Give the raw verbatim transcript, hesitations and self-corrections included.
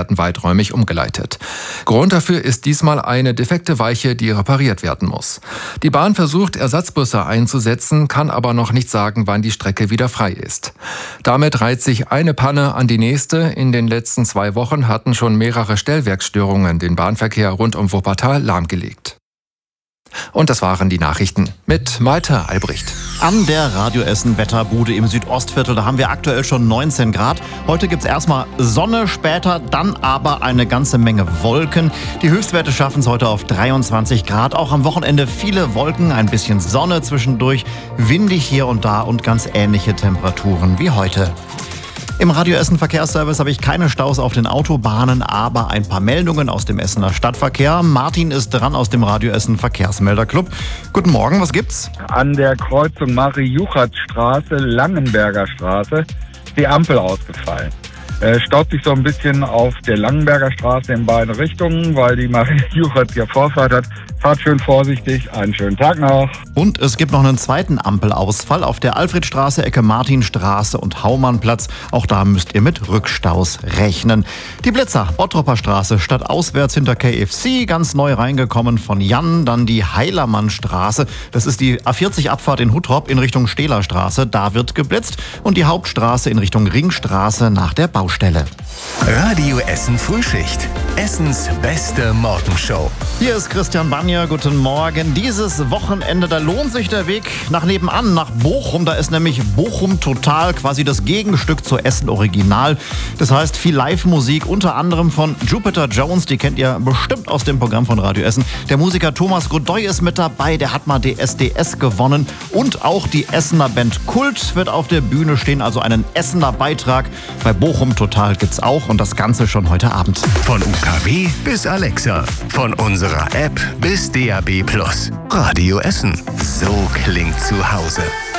werden weiträumig umgeleitet. Grund dafür ist diesmal eine defekte Weiche, die repariert werden muss. Die Bahn versucht, Ersatzbusse einzusetzen, kann aber noch nicht sagen, wann die Strecke wieder frei ist. Damit reiht sich eine Panne an die nächste. In den letzten zwei Wochen hatten schon mehrere Stellwerksstörungen den Bahnverkehr rund um Wuppertal lahmgelegt. Und das waren die Nachrichten mit Malte Albrecht. An der Radio Essen Wetterbude im Südostviertel, da haben wir aktuell schon neunzehn Grad. Heute gibt's erstmal Sonne, später dann aber eine ganze Menge Wolken. Die Höchstwerte schaffen es heute auf dreiundzwanzig Grad. Auch am Wochenende viele Wolken, ein bisschen Sonne zwischendurch, windig hier und da und ganz ähnliche Temperaturen wie heute. Im Radio Essen Verkehrsservice habe ich keine Staus auf den Autobahnen, aber ein paar Meldungen aus dem Essener Stadtverkehr. Martin ist dran aus dem Radio Essen Verkehrsmelderclub. Guten Morgen, was gibt's? An der Kreuzung Marie-Juchat-Straße, Langenberger Straße, die Ampel ausgefallen. Äh, staut sich so ein bisschen auf der Langenberger Straße in beide Richtungen, weil die Marie-Juchat ja Vorfahrt hat. Fahrt schön vorsichtig, einen schönen Tag noch. Und es gibt noch einen zweiten Ampelausfall auf der Alfredstraße, Ecke Martinstraße und Haumannplatz. Auch da müsst ihr mit Rückstaus rechnen. Die Blitzer, Bottropper Straße, stadtauswärts hinter K F C, ganz neu reingekommen von Jan. Dann die Heilermannstraße, das ist die A vierzig Abfahrt in Huttrop in Richtung Stehlerstraße. Da wird geblitzt. Und die Hauptstraße in Richtung Ringstraße nach der Baustelle. Radio Essen Frühschicht. Essens beste Morgenshow. Hier ist Christian Banja, guten Morgen. Dieses Wochenende, da lohnt sich der Weg nach nebenan, nach Bochum. Da ist nämlich Bochum Total, quasi das Gegenstück zur Essen Original. Das heißt viel Live-Musik, unter anderem von Jupiter Jones, die kennt ihr bestimmt aus dem Programm von Radio Essen. Der Musiker Thomas Godoy ist mit dabei, der hat mal D S D S gewonnen. Und auch die Essener Band Kult wird auf der Bühne stehen, also einen Essener Beitrag. Bei Bochum Total gibt's auch und das Ganze schon heute Abend. Von U K W bis Alexa, von unserer App bis D A B Plus. Radio Essen. So klingt zu Hause.